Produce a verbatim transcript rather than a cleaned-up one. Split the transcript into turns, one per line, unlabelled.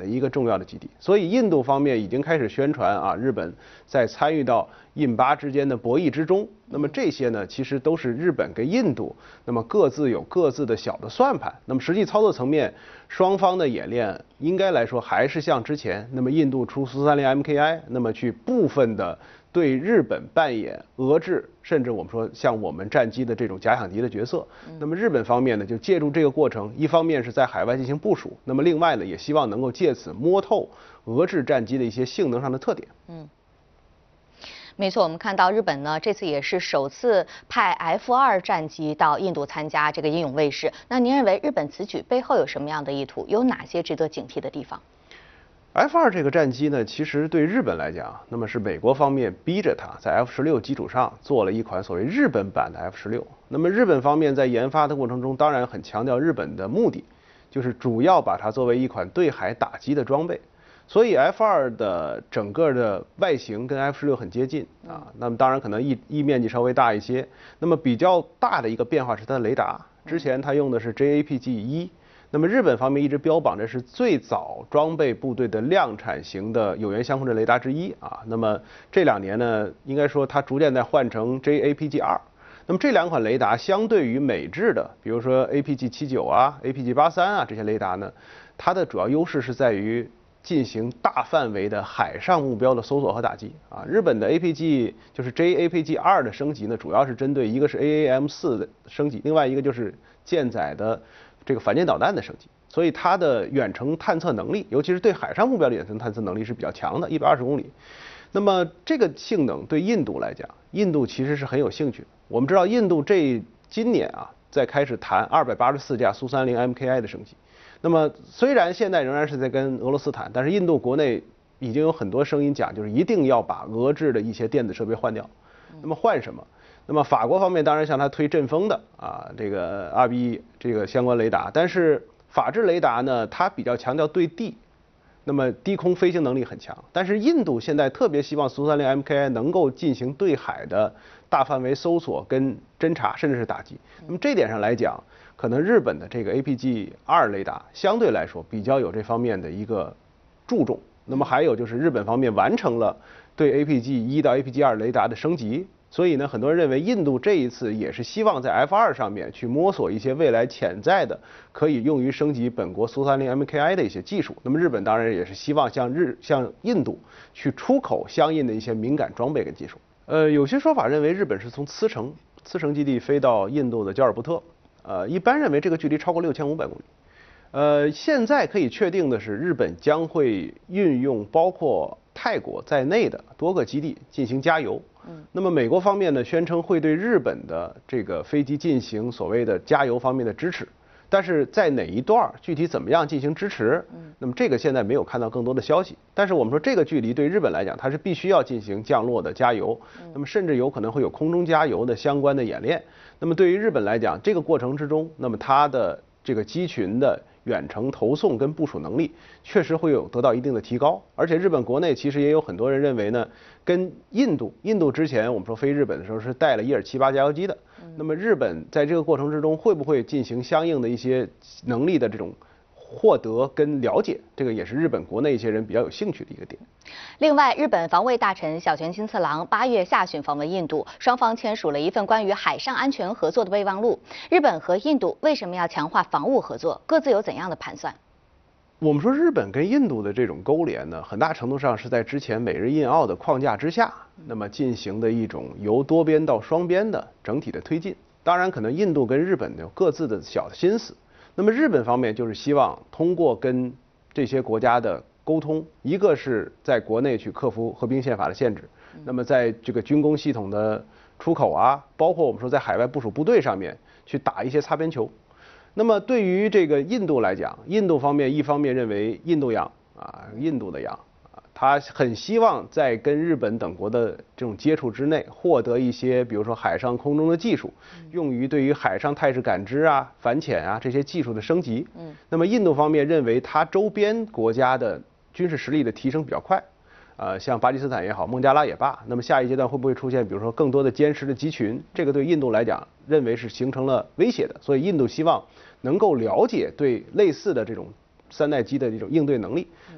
一个重要的基地。所以印度方面已经开始宣传啊，日本在参与到印巴之间的博弈之中。那么这些呢，其实都是日本跟印度那么各自有各自的小的算盘。那么实际操作层面，双方的演练应该来说还是像之前，那么印度出苏三零 M K I， 那么去部分的对日本扮演遏制，甚至我们说像我们战机的这种假想敌的角色。那么日本方面呢，就借助这个过程，一方面是在海外进行部署，那么另外呢，也希望能够借此摸透俄制战机的一些性能上的特点。
嗯。没错，我们看到日本呢这次也是首次派 F 二战机到印度参加这个英勇卫士。那您认为日本此举背后有什么样的意图？有哪些值得警惕的地方
？F 二这个战机呢，其实对日本来讲，那么是美国方面逼着它在 F 十六基础上做了一款所谓日本版的 F 十六。那么日本方面在研发的过程中，当然很强调日本的目的，就是主要把它作为一款对海打击的装备。所以 F 二的整个的外形跟 F 十六很接近啊，那么当然可能翼翼面积稍微大一些。那么比较大的一个变化是它的雷达，之前它用的是 J A P G 一，那么日本方面一直标榜着是最早装备部队的量产型的有源相控阵雷达之一啊。那么这两年呢，应该说它逐渐在换成 J A P G 二。那么这两款雷达相对于美制的，比如说 A P G 七九啊、A P G 八三啊这些雷达呢，它的主要优势是在于进行大范围的海上目标的搜索和打击啊。日本的 A P G 就是 J A P G 二的升级呢，主要是针对一个是 A A M 四的升级，另外一个就是舰载的这个反舰导弹的升级。所以它的远程探测能力，尤其是对海上目标的远程探测能力是比较强的，一百二十公里。那么这个性能对印度来讲，印度其实是很有兴趣的。我们知道印度这今年啊，在开始谈二百八十四架苏三零 M K I 的升级。那么虽然现在仍然是在跟俄罗斯谈，但是印度国内已经有很多声音讲，就是一定要把俄制的一些电子设备换掉。那么换什么？那么法国方面当然向他推阵风的啊，这个 R B 一这个相关雷达，但是法制雷达呢，它比较强调对地，那么低空飞行能力很强。但是印度现在特别希望苏三零 M K I 能够进行对海的大范围搜索跟侦察，甚至是打击。那么这点上来讲，可能日本的这个 A P G 二雷达相对来说比较有这方面的一个注重。那么还有就是日本方面完成了对 A P G 一到 A P G 二雷达的升级，所以呢，很多人认为印度这一次也是希望在 F 二上面去摸索一些未来潜在的可以用于升级本国苏三零 M K I 的一些技术。那么日本当然也是希望向日向印度去出口相应的一些敏感装备跟技术。呃，有些说法认为日本是从茨城茨城基地飞到印度的焦尔布特。呃，一般认为这个距离超过六千五百公里。呃，现在可以确定的是，日本将会运用包括泰国在内的多个基地进行加油。嗯。那么美国方面呢，宣称会对日本的这个飞机进行所谓的加油方面的支持，但是在哪一段具体怎么样进行支持？嗯。那么这个现在没有看到更多的消息。但是我们说这个距离对日本来讲，它是必须要进行降落的加油。嗯。那么甚至有可能会有空中加油的相关的演练。那么对于日本来讲，这个过程之中，那么它的这个机群的远程投送跟部署能力确实会有得到一定的提高。而且日本国内其实也有很多人认为呢，跟印度，印度之前我们说飞日本的时候是带了伊尔七八加油机的，那么日本在这个过程之中会不会进行相应的一些能力的这种获得跟了解，这个也是日本国内一些人比较有兴趣的一个点。
另外，日本防卫大臣小泉进次郎八月下旬访问印度，双方签署了一份关于海上安全合作的备忘录。日本和印度为什么要强化防务合作？各自有怎样的盘算？
我们说日本跟印度的这种勾连呢，很大程度上是在之前美日印澳的框架之下，那么进行的一种由多边到双边的整体的推进。当然，可能印度跟日本有各自的小的心思。那么日本方面就是希望通过跟这些国家的沟通，一个是在国内去克服和平宪法的限制，那么在这个军工系统的出口啊，包括我们说在海外部署部队上面去打一些擦边球。那么对于这个印度来讲，印度方面一方面认为印度洋啊，印度的洋啊，他很希望在跟日本等国的这种接触之内，获得一些比如说海上空中的技术，用于对于海上态势感知啊、反潜啊这些技术的升级。嗯，那么印度方面认为它周边国家的军事实力的提升比较快。呃，像巴基斯坦也好，孟加拉也罢，那么下一阶段会不会出现，比如说更多的歼十的机群？这个对印度来讲，认为是形成了威胁的，所以印度希望能够了解对类似的这种三代机的这种应对能力。